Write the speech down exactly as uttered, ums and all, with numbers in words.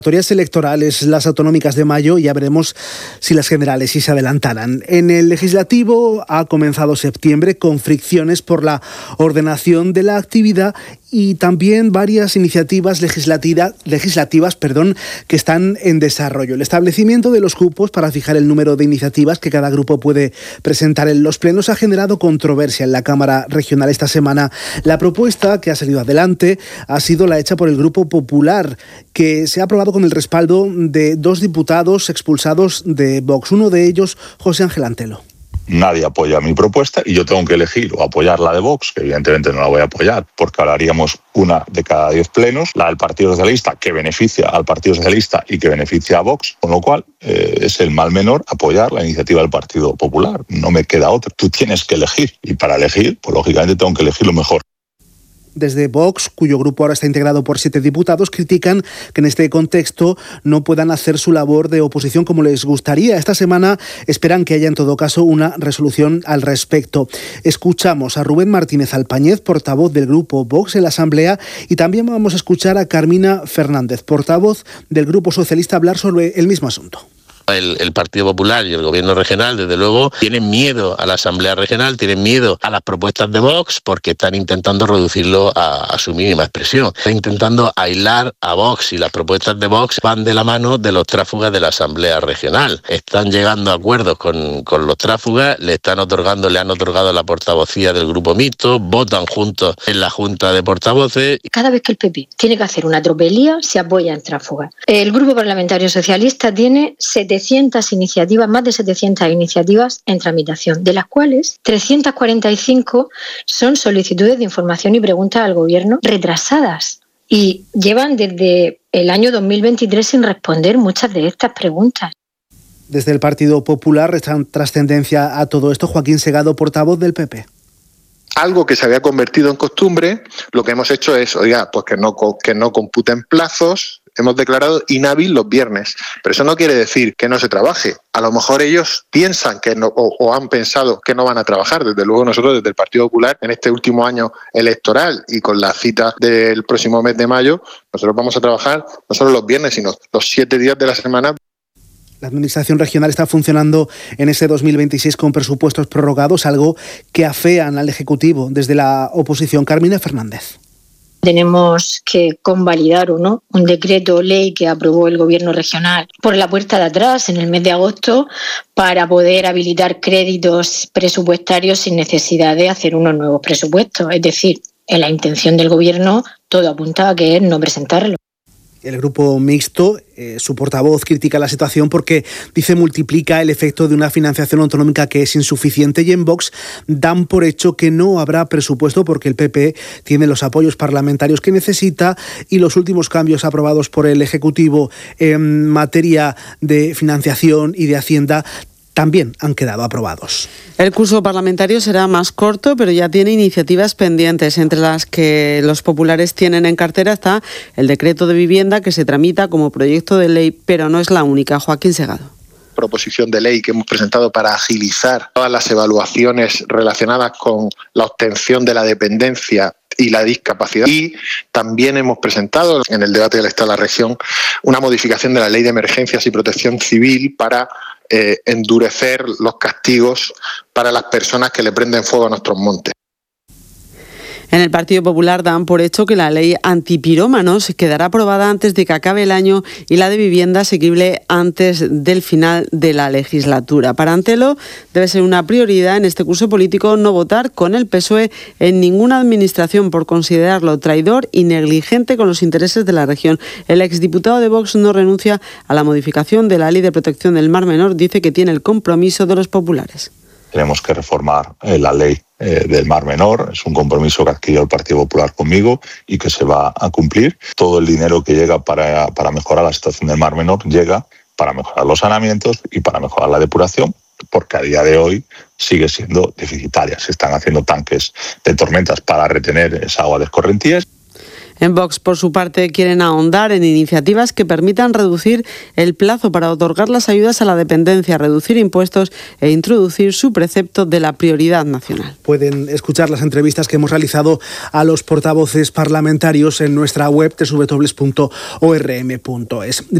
Electorales, las autonómicas de mayo, ya veremos si las generales sí se adelantarán. En el legislativo ha comenzado septiembre con fricciones por la ordenación de la actividad y también varias iniciativas legislativa, legislativas perdón, que están en desarrollo. El establecimiento de los cupos para fijar el número de iniciativas que cada grupo puede presentar en los plenos ha generado controversia en la Cámara Regional esta semana. La propuesta que ha salido adelante ha sido la hecha por el Grupo Popular, que se ha aprobado con el respaldo de dos diputados expulsados de Vox. Uno de ellos, José Ángel Antelo. Nadie apoya mi propuesta y yo tengo que elegir o apoyar la de Vox, que evidentemente no la voy a apoyar porque ahora haríamos una de cada diez plenos, la del Partido Socialista, que beneficia al Partido Socialista y que beneficia a Vox, con lo cual eh, es el mal menor apoyar la iniciativa del Partido Popular. No me queda otra. Tú tienes que elegir y para elegir, pues lógicamente tengo que elegir lo mejor. Desde Vox, cuyo grupo ahora está integrado por siete diputados, critican que en este contexto no puedan hacer su labor de oposición como les gustaría. Esta semana esperan que haya en todo caso una resolución al respecto. Escuchamos a Rubén Martínez Alpañez, portavoz del grupo Vox en la Asamblea, y también vamos a escuchar a Carmina Fernández, portavoz del Grupo Socialista, hablar sobre el mismo asunto. El, el Partido Popular y el Gobierno regional, desde luego, tienen miedo a la Asamblea Regional, tienen miedo a las propuestas de Vox porque están intentando reducirlo a, a su mínima expresión. Están intentando aislar a Vox y las propuestas de Vox van de la mano de los tráfugas de la Asamblea Regional. Están llegando a acuerdos con, con los tráfugas, le están otorgando, le han otorgado la portavocía del Grupo Mixto, votan juntos en la Junta de Portavoces. Cada vez que el P P tiene que hacer una tropelía, se apoya en tráfugas. El Grupo Parlamentario Socialista tiene setecientas iniciativas, más de setecientas iniciativas en tramitación, de las cuales trescientas cuarenta y cinco son solicitudes de información y preguntas al Gobierno retrasadas. Y llevan desde el año dos mil veintitrés sin responder muchas de estas preguntas. Desde el Partido Popular restan trascendencia a todo esto. Joaquín Segado, portavoz del P P. Algo que se había convertido en costumbre, lo que hemos hecho es, oiga, pues que no, que no computen plazos. Hemos declarado inhábil los viernes, pero eso no quiere decir que no se trabaje. A lo mejor ellos piensan que no, o, o han pensado que no van a trabajar. Desde luego nosotros desde el Partido Popular en este último año electoral y con la cita del próximo mes de mayo, nosotros vamos a trabajar no solo los viernes, sino los siete días de la semana. La Administración regional está funcionando en ese dos mil veintiséis con presupuestos prorrogados, algo que afean al Ejecutivo desde la oposición. Carmina Fernández. Tenemos que convalidar o no un decreto ley que aprobó el Gobierno regional por la puerta de atrás en el mes de agosto para poder habilitar créditos presupuestarios sin necesidad de hacer unos nuevos presupuestos. Es decir, en la intención del Gobierno todo apunta a que es no presentarlo. El Grupo Mixto, eh, su portavoz, critica la situación porque, dice, multiplica el efecto de una financiación autonómica que es insuficiente, y en Vox dan por hecho que no habrá presupuesto porque el P P tiene los apoyos parlamentarios que necesita y los últimos cambios aprobados por el Ejecutivo en materia de financiación y de Hacienda también han quedado aprobados. El curso parlamentario será más corto, pero ya tiene iniciativas pendientes. Entre las que los populares tienen en cartera está el decreto de vivienda, que se tramita como proyecto de ley, pero no es la única. Joaquín Segado. Proposición de ley que hemos presentado para agilizar todas las evaluaciones relacionadas con la obtención de la dependencia y la discapacidad. Y también hemos presentado en el debate del Estado de la Región una modificación de la Ley de Emergencias y Protección Civil para eh, endurecer los castigos para las personas que le prenden fuego a nuestros montes. En el Partido Popular dan por hecho que la ley antipirómanos quedará aprobada antes de que acabe el año y la de vivienda asequible antes del final de la legislatura. Para Antelo debe ser una prioridad en este curso político no votar con el P S O E en ninguna administración por considerarlo traidor y negligente con los intereses de la región. El exdiputado de Vox no renuncia a la modificación de la Ley de Protección del Mar Menor. Dice que tiene el compromiso de los populares. Tenemos que reformar eh, la ley eh, del Mar Menor. Es un compromiso que adquirió el Partido Popular conmigo y que se va a cumplir. Todo el dinero que llega para, para mejorar la situación del Mar Menor llega para mejorar los saneamientos y para mejorar la depuración, porque a día de hoy sigue siendo deficitaria. Se están haciendo tanques de tormentas para retener esa agua de escorrentías. En Vox, por su parte, quieren ahondar en iniciativas que permitan reducir el plazo para otorgar las ayudas a la dependencia, reducir impuestos e introducir su precepto de la prioridad nacional. Pueden escuchar las entrevistas que hemos realizado a los portavoces parlamentarios en nuestra web doble u doble u doble u punto o r m punto es.